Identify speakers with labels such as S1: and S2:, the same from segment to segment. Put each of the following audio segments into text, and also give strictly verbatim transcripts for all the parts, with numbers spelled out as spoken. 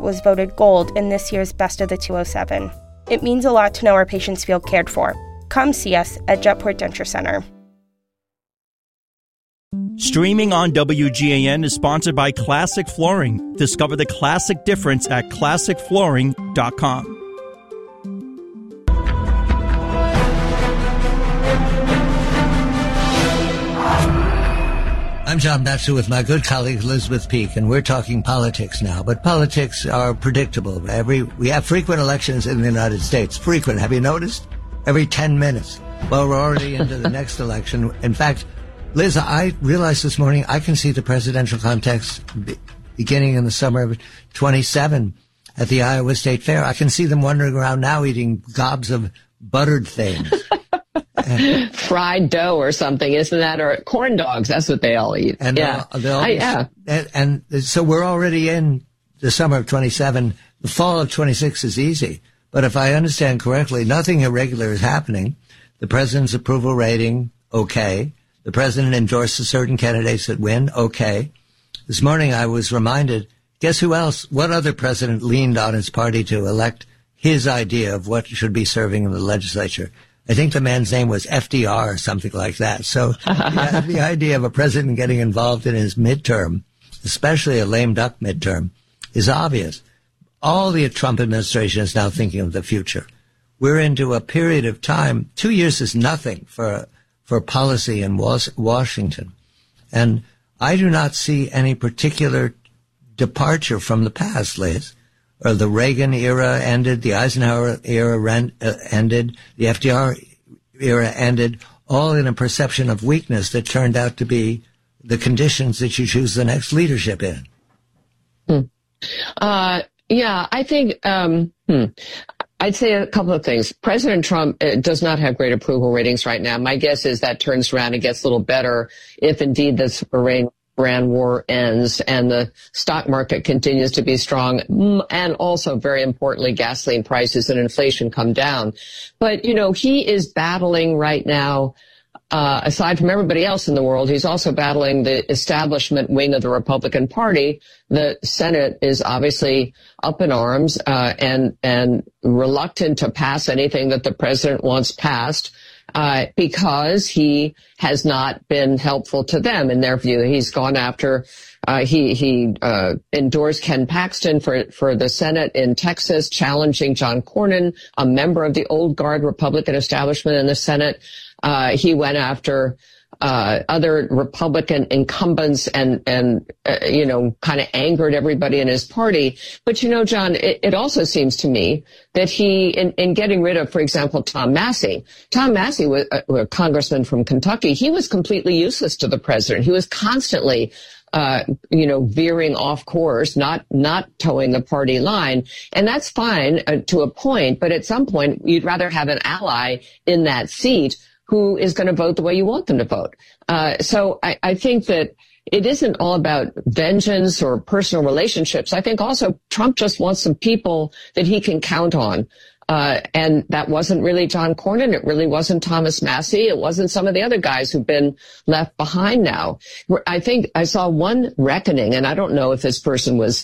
S1: was voted gold in this year's Best of the two oh seven. It means a lot to know our patients feel cared for. Come see us at Jetport Denture Center.
S2: Streaming on W G A N is sponsored by Classic Flooring. Discover the classic difference at classic flooring dot com.
S3: I'm John Batchelor with my good colleague Elizabeth Peake, and we're talking politics now. But politics are predictable. Every we have frequent elections in the United States. Frequent. Have you noticed? Every ten minutes. Well, we're already into the next election. In fact, Liz, I realized this morning I can see the presidential contest beginning in the summer of twenty-seven at the Iowa State Fair. I can see them wandering around now eating gobs of buttered things.
S4: Fried dough or something, isn't that? Or corn dogs, that's what they all eat.
S3: And
S4: yeah.
S3: They'll, they'll
S4: I, yeah.
S3: And, and so we're already in the summer of twenty-seven. The fall of twenty-six is easy. But if I understand correctly, nothing irregular is happening. The president's approval rating, okay. The president endorses certain candidates that win, okay. This morning I was reminded, guess who else, what other president leaned on his party to elect his idea of what should be serving in the legislature? I think the man's name was F D R or something like that. So yeah, the idea of a president getting involved in his midterm, especially a lame duck midterm, is obvious. All the Trump administration is now thinking of the future. We're into a period of time. Two years is nothing for for policy in Washington. And I do not see any particular departure from the past, Liz. Or the Reagan era ended, the Eisenhower era ran, uh, ended, the F D R era ended, all in a perception of weakness that turned out to be the conditions that you choose the next leadership in.
S4: Hmm. Uh, yeah, I think, um, hmm. I'd say a couple of things. President Trump uh, does not have great approval ratings right now. My guess is that turns around and gets a little better if indeed this Iran Iran war ends and the stock market continues to be strong, and also, very importantly, gasoline prices and inflation come down. But, you know, he is battling right now, uh, aside from everybody else in the world, he's also battling the establishment wing of the Republican Party. The Senate is obviously up in arms, uh, and, and reluctant to pass anything that the president wants passed. Uh, because he has not been helpful to them in their view. He's gone after, uh, he, he, uh, endorsed Ken Paxton for, for the Senate in Texas, challenging John Cornyn, a member of the old guard Republican establishment in the Senate. Uh, he went after, uh, other Republican incumbents and, and, uh, you know, kind of angered everybody in his party. But, you know, John, it, it also seems to me that he, in, in getting rid of, for example, Tom Massey, Tom Massey was a, a congressman from Kentucky. He was completely useless to the president. He was constantly, uh, you know, veering off course, not, not towing the party line. And that's fine uh, to a point. But at some point, you'd rather have an ally in that seat who is going to vote the way you want them to vote. Uh, so I, I think that it isn't all about vengeance or personal relationships. I think also Trump just wants some people that he can count on. Uh, and that wasn't really John Cornyn. It really wasn't Thomas Massey. It wasn't some of the other guys who've been left behind now. I think I saw one reckoning, and I don't know if this person was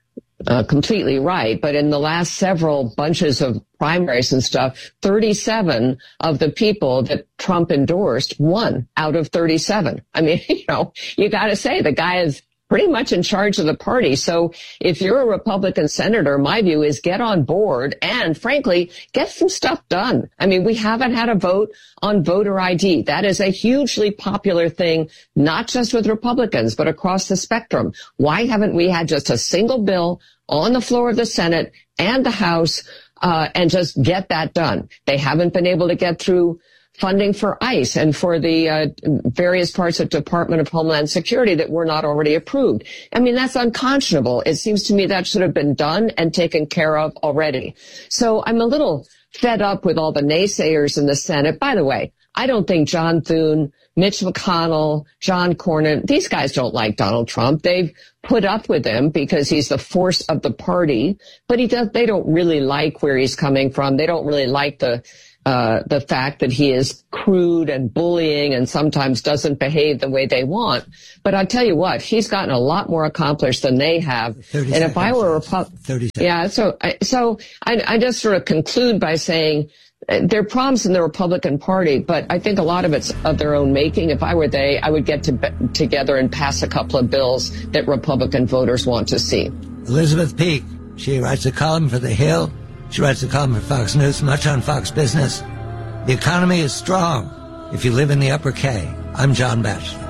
S4: Uh, completely right. But in the last several bunches of primaries and stuff, thirty-seven of the people that Trump endorsed won out of thirty-seven. I mean, you know, you got to say the guy is pretty much in charge of the party. So if you're a Republican senator, my view is get on board and, frankly, get some stuff done. I mean, we haven't had a vote on voter I D. That is a hugely popular thing, not just with Republicans, but across the spectrum. Why haven't we had just a single bill on the floor of the Senate and the House, uh, and just get that done? They haven't been able to get through funding for ICE and for the uh, various parts of Department of Homeland Security that were not already approved. I mean, that's unconscionable. It seems to me that should have been done and taken care of already. So I'm a little fed up with all the naysayers in the Senate. By the way, I don't think John Thune, Mitch McConnell, John Cornyn, these guys don't like Donald Trump. They've put up with him because he's the force of the party, but he does, they don't really like where he's coming from. They don't really like the uh, the fact that he is crude and bullying and sometimes doesn't behave the way they want. But I'll tell you what, he's gotten a lot more accomplished than they have. And if I were a Republican, yeah, so, I, so I, I just sort of conclude by saying, there are problems in the Republican Party, but I think a lot of it's of their own making. If I were they, I would get to be- together and pass a couple of bills that Republican voters want to see.
S3: Elizabeth Peek, she writes a column for The Hill. She writes a column for Fox News, much on Fox Business. The economy is strong if you live in the upper K. I'm John Batchelor.